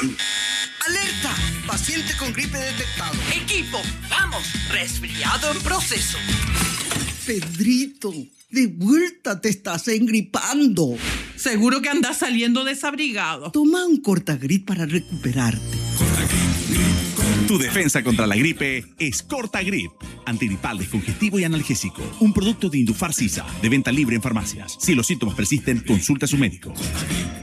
¡Alerta! Paciente con gripe detectado. Equipo, vamos. Resfriado en proceso. Pedrito, de vuelta te estás engripando. Seguro que andas saliendo desabrigado. Toma un Cortagrip para recuperarte. Tu defensa contra la gripe es Cortagrip. Antigripal, descongestivo y analgésico. Un producto de Indufar Sisa, de venta libre en farmacias. Si los síntomas persisten, consulta a su médico.